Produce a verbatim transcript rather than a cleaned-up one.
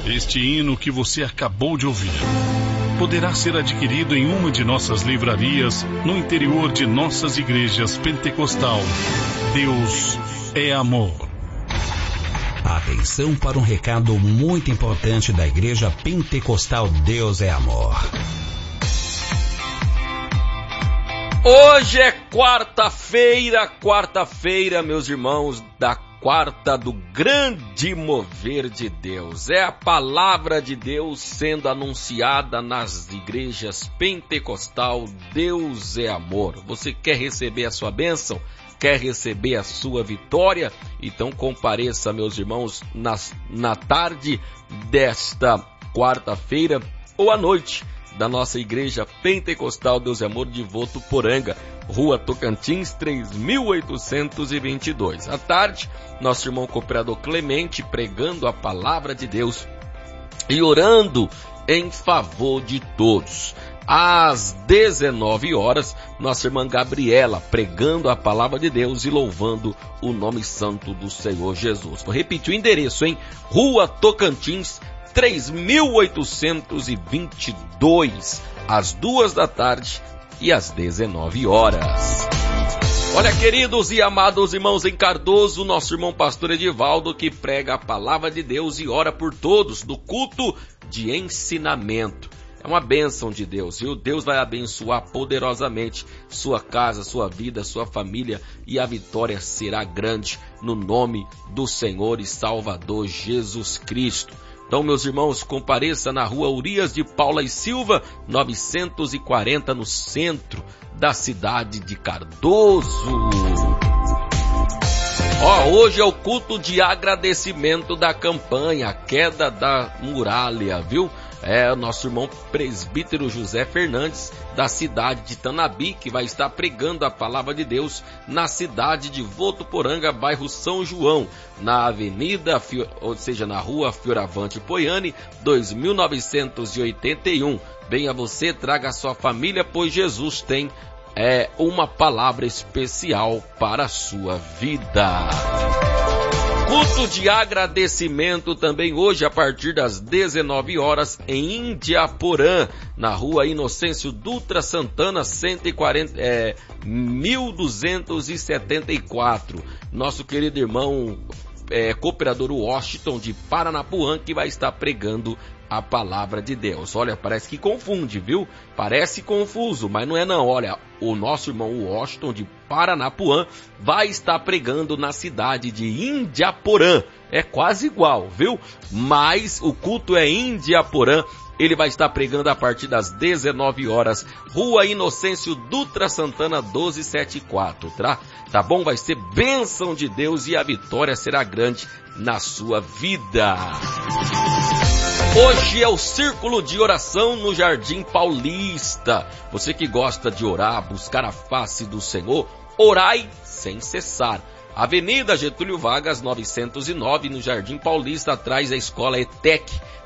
Este hino que você acabou de ouvir poderá ser adquirido em uma de nossas livrarias no interior de nossas igrejas pentecostal. Deus é amor. Atenção para um recado muito importante da Igreja Pentecostal Deus é Amor. Hoje é quarta-feira, quarta-feira, meus irmãos, da quarta do grande mover de Deus. É a palavra de Deus sendo anunciada nas igrejas pentecostal. Deus é amor. Você quer receber a sua bênção? Quer receber a sua vitória? Então compareça, meus irmãos, nas, na tarde desta quarta-feira ou à noite da nossa igreja pentecostal Deus é Amor de Votuporanga, Rua Tocantins, três mil oitocentos e vinte e dois. À tarde, nosso irmão cooperador Clemente pregando a palavra de Deus e orando em favor de todos. Às dezenove horas, nossa irmã Gabriela pregando a palavra de Deus e louvando o nome santo do Senhor Jesus. Vou repetir o endereço, hein? Rua Tocantins, três mil oitocentos e vinte e dois, às duas da tarde e às dezenove horas. Olha, queridos e amados irmãos em Cardoso, nosso irmão pastor Edivaldo que prega a palavra de Deus e ora por todos do culto de ensinamento. É uma bênção de Deus, viu? Deus vai abençoar poderosamente sua casa, sua vida, sua família, e a vitória será grande no nome do Senhor e Salvador Jesus Cristo. Então, meus irmãos, compareça na rua Urias de Paula e Silva, novecentos e quarenta, no centro da cidade de Cardoso. Ó, hoje é o culto de agradecimento da campanha, a queda da muralha, viu? É o nosso irmão presbítero José Fernandes, da cidade de Tanabi, que vai estar pregando a palavra de Deus na cidade de Votuporanga, bairro São João, na avenida, ou seja, na rua Fioravante Poiani, dois mil novecentos e oitenta e um. Venha você, traga a sua família, pois Jesus tem é, uma palavra especial para a sua vida. Culto de agradecimento também hoje a partir das dezenove horas em Indiaporã, na rua Inocêncio Dutra Santana, cento e quarenta, é, mil duzentos e setenta e quatro. Nosso querido irmão é, cooperador Washington de Paranapuã, que vai estar pregando a palavra de Deus. Olha, parece que confunde, viu? Parece confuso, mas não é não. Olha, o nosso irmão Washington de Paranapuã vai estar pregando na cidade de Indiaporã. É quase igual, viu? Mas o culto é Indiaporã. Ele vai estar pregando a partir das dezenove horas, Rua Inocêncio Dutra Santana, doze setenta e quatro, tá? Tá bom? Vai ser bênção de Deus e a vitória será grande na sua vida. Hoje é o Círculo de Oração no Jardim Paulista. Você que gosta de orar, buscar a face do Senhor, orai sem cessar. Avenida Getúlio Vargas, novecentos e nove, no Jardim Paulista, atrás da Escola E T E C.